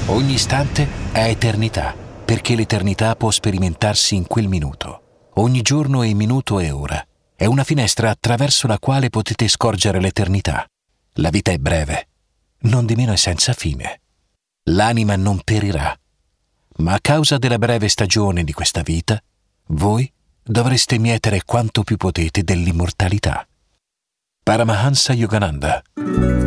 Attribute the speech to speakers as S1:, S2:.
S1: Ogni istante è eternità, perché l'eternità può sperimentarsi in quel minuto. Ogni giorno e minuto è ora. È una finestra attraverso la quale potete scorgere l'eternità. La vita è breve, non di meno è senza fine. L'anima non perirà, ma a causa della breve stagione di questa vita, voi dovreste mietere quanto più potete dell'immortalità. Paramahansa Yogananda.